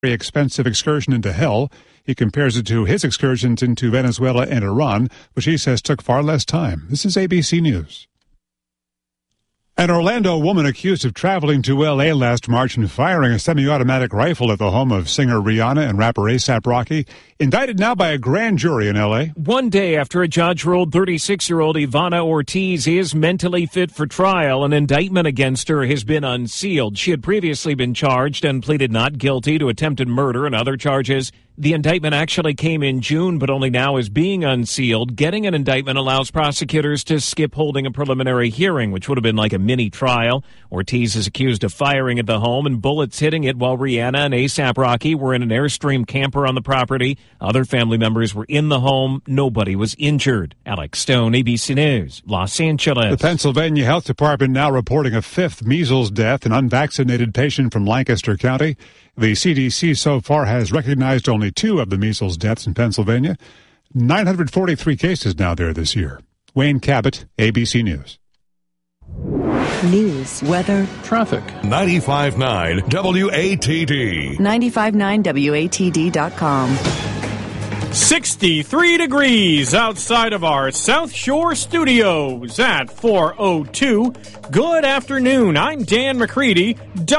very expensive excursion into hell. He compares it to his excursions into Venezuela and Iran, which he says took far less time. This is ABC News. An Orlando woman accused of traveling to L.A. last March and firing a semi-automatic rifle at the home of singer Rihanna and rapper A$AP Rocky, indicted now by a grand jury in L.A. One day after a judge ruled 36-year-old Ivana Ortiz is mentally fit for trial, an indictment against her has been unsealed. She had previously been charged and pleaded not guilty to attempted murder and other charges. The indictment actually came in June, but only now is being unsealed. Getting an indictment allows prosecutors to skip holding a preliminary hearing, which would have been like a mini trial. Ortiz is accused of firing at the home and bullets hitting it while Rihanna and A$AP Rocky were in an Airstream camper on the property. Other family members were in the home. Nobody was injured. Alex Stone, ABC News, Los Angeles. The Pennsylvania Health Department now reporting a fifth measles death, an unvaccinated patient from Lancaster County. The CDC so far has recognized only 2 of the measles deaths in Pennsylvania. 943 cases now there this year. Wayne Cabot, ABC News. News, weather, traffic. 95.9 WATD. 959WATD.com. 63 degrees outside of our South Shore studios at 4:02. Good afternoon. I'm Dan McCready,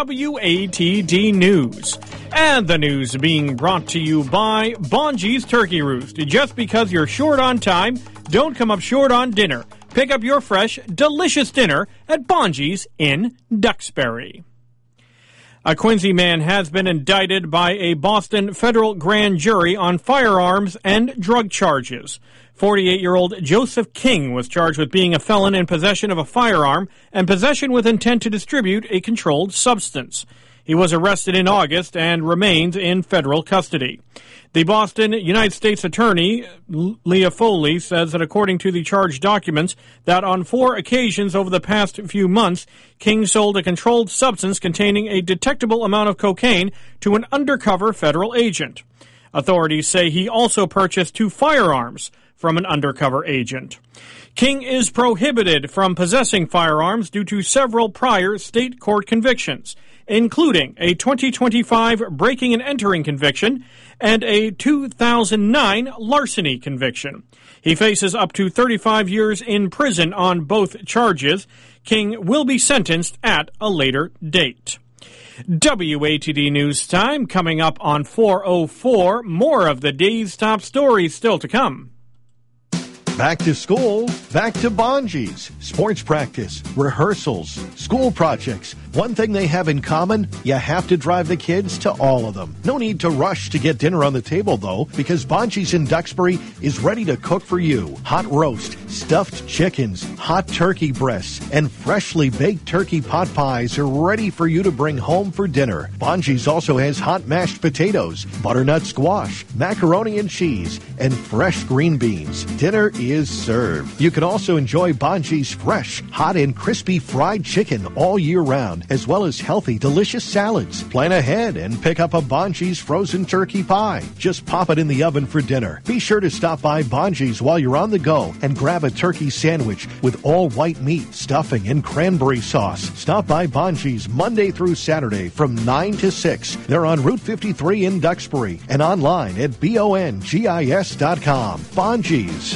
WATD News. And the news being brought to you by Bonji's Turkey Roost. Just because you're short on time, don't come up short on dinner. Pick up your fresh, delicious dinner at Bonji's in Duxbury. A Quincy man has been indicted by a Boston federal grand jury on firearms and drug charges. 48-year-old Joseph King was charged with being a felon in possession of a firearm and possession with intent to distribute a controlled substance. He was arrested in August and remains in federal custody. The Boston United States Attorney, Leah Foley, says that according to the charged documents, that on 4 occasions over the past few months, King sold a controlled substance containing a detectable amount of cocaine to an undercover federal agent. Authorities say he also purchased 2 firearms from an undercover agent. King is prohibited from possessing firearms due to several prior state court convictions, including a 2025 breaking and entering conviction and a 2009 larceny conviction. He faces up to 35 years in prison on both charges. King will be sentenced at a later date. WATD News Time coming up on 4:04. More of the day's top stories still to come. Back to school, back to Bonji's. Sports practice, rehearsals, school projects. One thing they have in common, you have to drive the kids to all of them. No need to rush to get dinner on the table, though, because Bonji's in Duxbury is ready to cook for you. Hot roast, stuffed chickens, hot turkey breasts, and freshly baked turkey pot pies are ready for you to bring home for dinner. Bonji's also has hot mashed potatoes, butternut squash, macaroni and cheese, and fresh green beans. Dinner is served. You can also enjoy Bonji's fresh, hot, and crispy fried chicken all year round, as well as healthy, delicious salads. Plan ahead and pick up a Bonji's frozen turkey pie. Just pop it in the oven for dinner. Be sure to stop by Bonji's while you're on the go and grab a turkey sandwich with all white meat, stuffing, and cranberry sauce. Stop by Bonji's Monday through Saturday from 9 to 6. They're on Route 53 in Duxbury and online at BONGIS.com. Bonji's.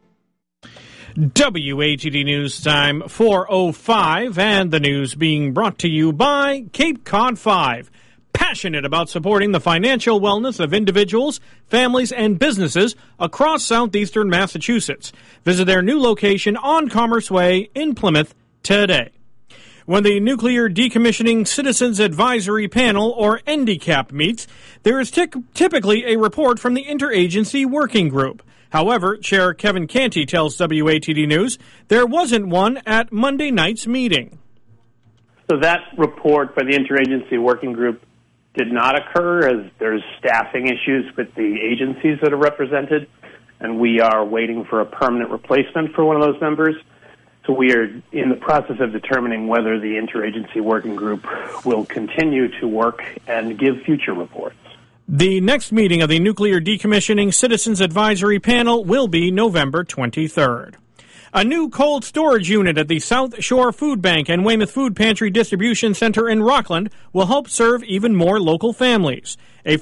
WATD News Time 4:05, and the news being brought to you by Cape Cod 5. Passionate about supporting the financial wellness of individuals, families, and businesses across southeastern Massachusetts. Visit their new location on Commerce Way in Plymouth today. When the Nuclear Decommissioning Citizens Advisory Panel, or NDCAP, meets, there is typically a report from the Interagency Working Group. However, Chair Kevin Canty tells WATD News there wasn't one at Monday night's meeting. So that report by the Interagency Working Group did not occur, as there's staffing issues with the agencies that are represented, and we are waiting for a permanent replacement for one of those members. So we are in the process of determining whether the Interagency Working Group will continue to work and give future reports. The next meeting of the Nuclear Decommissioning Citizens Advisory Panel will be November 23rd. A new cold storage unit at the South Shore Food Bank and Weymouth Food Pantry Distribution Center in Rockland will help serve even more local families. A